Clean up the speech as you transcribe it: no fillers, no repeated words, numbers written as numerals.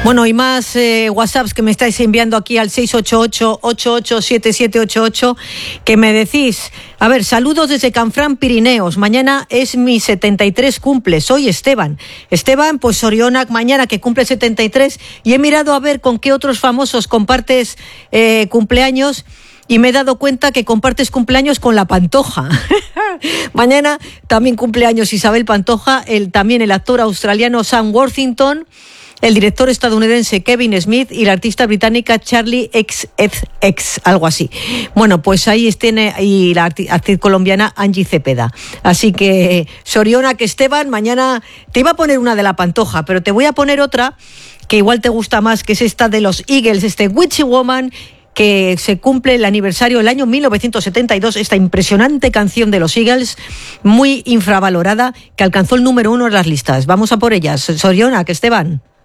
Bueno, y más WhatsApps que me estáis enviando aquí al 688-887788, que me decís, a ver, saludos desde Canfrán, Pirineos, mañana es mi 73 cumple, soy Esteban, pues Soriona mañana que cumple 73, y he mirado a ver con qué otros famosos compartes cumpleaños, y me he dado cuenta que compartes cumpleaños con la Pantoja. Mañana también cumpleaños Isabel Pantoja, también el actor australiano Sam Worthington, el director estadounidense Kevin Smith y la artista británica Charlie XCX, algo así. Bueno, pues ahí tiene, y la actriz colombiana Angie Cepeda. Así que, Soriona, que Esteban, mañana te iba a poner una de la Pantoja, pero te voy a poner otra que igual te gusta más, que es esta de los Eagles, Witchy Woman, que se cumple el aniversario del año 1972, esta impresionante canción de los Eagles, muy infravalorada, que alcanzó el número 1 en las listas. Vamos a por ellas. Soriona, que Esteban.